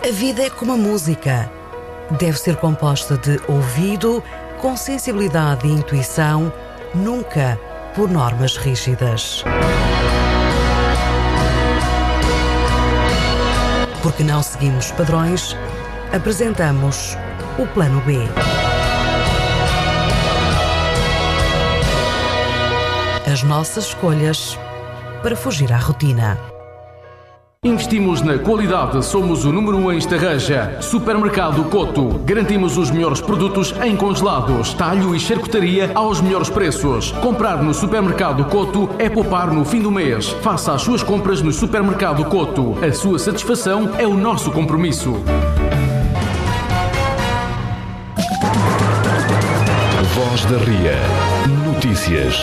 A vida é como a música. Deve ser composta de ouvido, com sensibilidade e intuição, nunca por normas rígidas. Porque não seguimos padrões, apresentamos o Plano B. As nossas escolhas para fugir à rotina. Investimos na qualidade, somos o número 1 em Estarreja. Supermercado Coto. Garantimos os melhores produtos em congelados, talho e charcutaria aos melhores preços. Comprar no Supermercado Coto é poupar no fim do mês. Faça as suas compras no Supermercado Coto. A sua satisfação é o nosso compromisso. Voz da Ria. Notícias.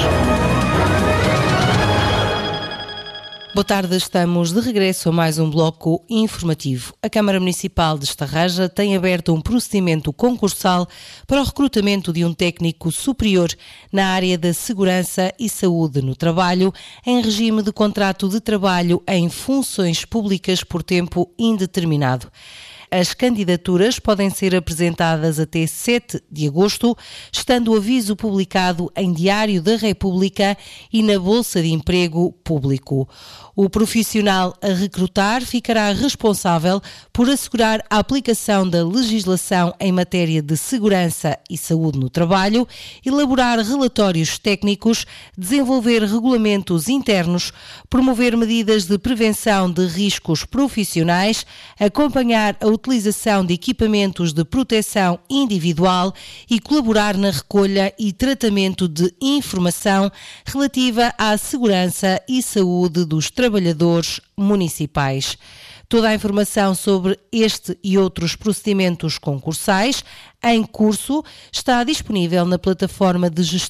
Boa tarde, estamos de regresso a mais um bloco informativo. A Câmara Municipal de Estarreja tem aberto um procedimento concursal para o recrutamento de um técnico superior na área da segurança e saúde no trabalho, em regime de contrato de trabalho em funções públicas por tempo indeterminado. As candidaturas podem ser apresentadas até 7 de agosto, estando o aviso publicado em Diário da República e na Bolsa de Emprego Público. O profissional a recrutar ficará responsável por assegurar a aplicação da legislação em matéria de segurança e saúde no trabalho, elaborar relatórios técnicos, desenvolver regulamentos internos, promover medidas de prevenção de riscos profissionais, acompanhar a utilização de equipamentos de proteção individual e colaborar na recolha e tratamento de informação relativa à segurança e saúde dos trabalhadores municipais. Toda a informação sobre este e outros procedimentos concursais em curso está disponível na plataforma de gestão